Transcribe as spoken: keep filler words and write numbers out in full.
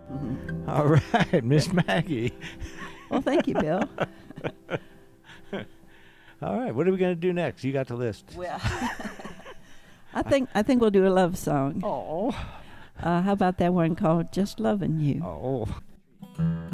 Mm-hmm. All right, Miss Maggie. Well, thank you, Bill. All right, what are we going to do next? You got the list. Well, I think I think we'll do a love song. Oh. Uh, how about that one called "Just Loving You"? Oh.